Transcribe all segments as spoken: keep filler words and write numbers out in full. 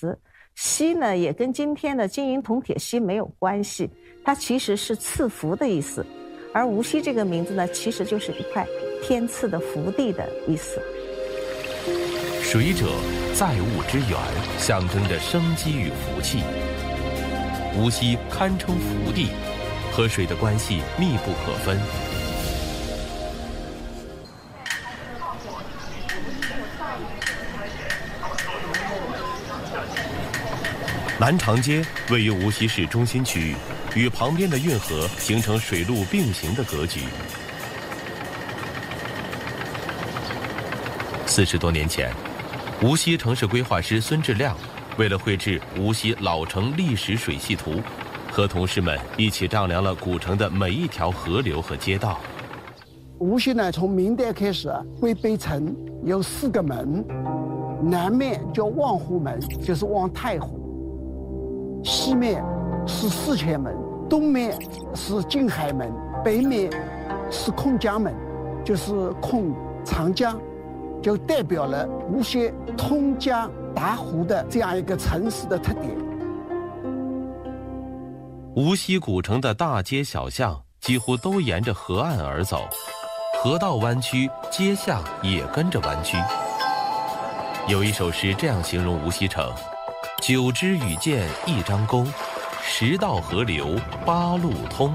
词。锡呢，也跟今天的金银铜铁锡没有关系，它其实是赐福的意思。而无锡这个名字呢，其实就是一块天赐的福地的意思。 水者，载物之源，象征着生机与福气。无锡堪称福地，和水的关系密不可分。南长街位于无锡市中心区域，与旁边的运河形成水陆并行的格局。四十多年前，无锡城市规划师孙志亮为了绘制无锡老城历史水系图，和同事们一起丈量了古城的每一条河流和街道。 无锡呢，从明代开始啊，归北城有四个门，南面叫望湖门，就是望太湖；西面是四泉门，东面是静海门，北面是控江门，就是控长江，就代表了无锡通江达湖的这样一个城市的特点。 无锡古城的大街小巷几乎都沿着河岸而走，河道弯曲，街巷也跟着弯曲。有一首诗这样形容无锡城：九支羽箭一张弓，十道河流八路通。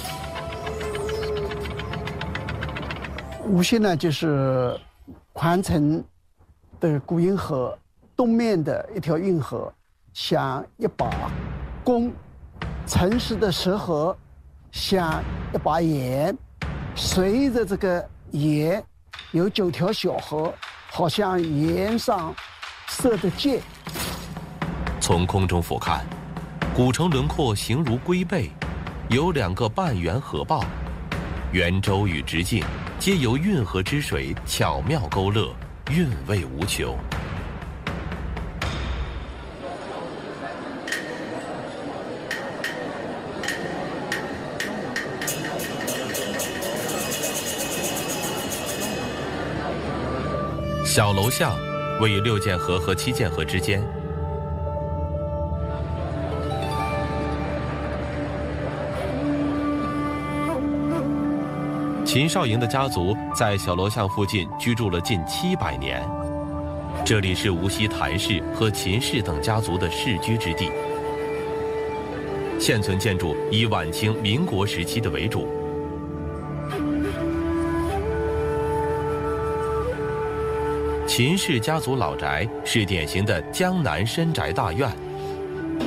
无锡呢，就是环城的古运河东面的一条运河，像一把弓；城市的石河像一把盐，随着这个盐有九条小河，好像盐上射的箭。 从空中俯瞰，古城轮廓形如龟背，有两个半圆河抱，圆周与直径皆由运河之水巧妙勾勒，韵味无穷。小楼巷位于六涧河和七涧河之间。秦少营的家族在小楼巷附近居住了近七百年，这里是无锡谭氏和秦氏等家族的世居之地。现存建筑以晚清、民国时期的为主。秦氏家族老宅是典型的江南深宅大院。